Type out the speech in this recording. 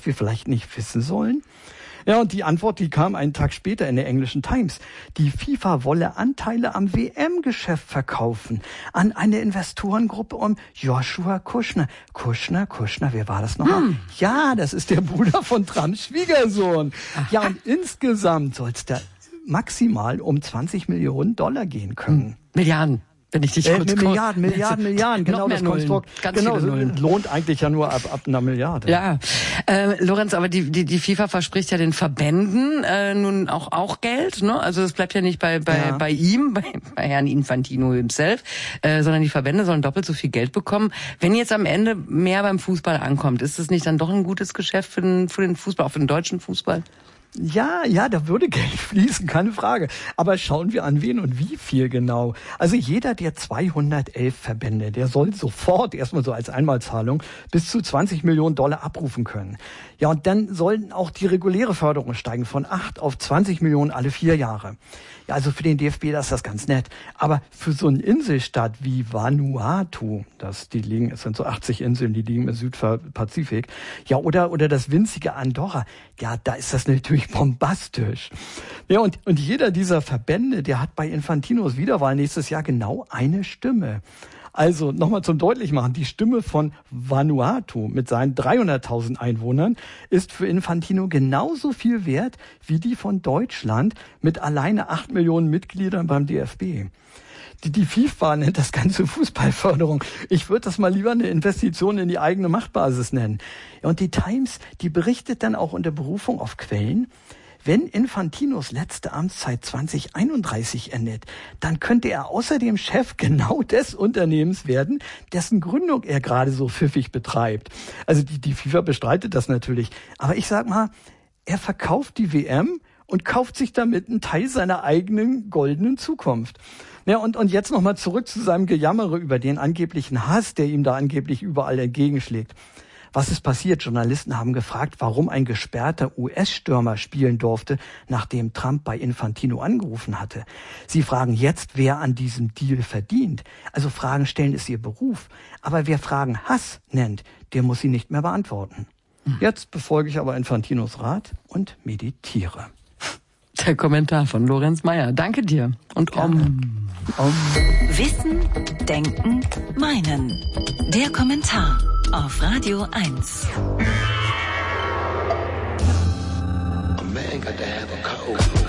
wir vielleicht nicht wissen sollen? Ja, und die Antwort, die kam einen Tag später in der englischen Times. Die FIFA wolle Anteile am WM-Geschäft verkaufen an eine Investorengruppe um Joshua Kushner. Kushner, wer war das nochmal? Ja, das ist der Bruder von Trumps Schwiegersohn. Ja, und insgesamt soll es da maximal um $20 Millionen gehen können. Milliarden. Wenn ich dich kurz Milliarden, genau das Konstrukt. Genau, lohnt eigentlich ja nur ab einer Milliarde. Ja, Lorenz, aber die FIFA verspricht ja den Verbänden nun auch Geld, ne? Also es bleibt ja nicht bei ihm, bei Herrn Infantino himself, sondern die Verbände sollen doppelt so viel Geld bekommen. Wenn jetzt am Ende mehr beim Fußball ankommt, ist es nicht dann doch ein gutes Geschäft für den Fußball, auch für den deutschen Fußball? Ja, da würde Geld fließen, keine Frage. Aber schauen wir an wen und wie viel genau. Also jeder der 211 Verbände, der soll sofort, erstmal so als Einmalzahlung, bis zu $20 Millionen abrufen können. Ja, und dann sollen auch die reguläre Förderung steigen von 8 auf 20 Millionen alle 4 Jahre. Ja, also für den DFB, das ist das ganz nett. Aber für so eine Inselstadt wie Vanuatu, es sind so 80 Inseln, die liegen im Südpazifik, ja, oder das winzige Andorra, ja, da ist das natürlich bombastisch. Ja, und jeder dieser Verbände, der hat bei Infantinos Wiederwahl nächstes Jahr genau eine Stimme. Also nochmal zum Deutlichmachen, die Stimme von Vanuatu mit seinen 300.000 Einwohnern ist für Infantino genauso viel wert wie die von Deutschland mit alleine 8 Millionen Mitgliedern beim DFB. Die FIFA nennt das Ganze Fußballförderung. Ich würde das mal lieber eine Investition in die eigene Machtbasis nennen. Ja, und die Times, die berichtet dann auch unter Berufung auf Quellen, wenn Infantinos letzte Amtszeit 2031 endet, dann könnte er außerdem Chef genau des Unternehmens werden, dessen Gründung er gerade so pfiffig betreibt. Also die FIFA bestreitet das natürlich. Aber ich sag mal, er verkauft die WM und kauft sich damit einen Teil seiner eigenen goldenen Zukunft. Ja, und jetzt nochmal zurück zu seinem Gejammere über den angeblichen Hass, der ihm da angeblich überall entgegenschlägt. Was ist passiert? Journalisten haben gefragt, warum ein gesperrter US-Stürmer spielen durfte, nachdem Trump bei Infantino angerufen hatte. Sie fragen jetzt, wer an diesem Deal verdient. Also Fragen stellen ist ihr Beruf. Aber wer Fragen Hass nennt, der muss sie nicht mehr beantworten. Jetzt befolge ich aber Infantinos Rat und meditiere. Der Kommentar von Lorenz Meyer. Danke dir. Und Wissen, Denken, Meinen. Der Kommentar auf Radio 1. A man got to have a code.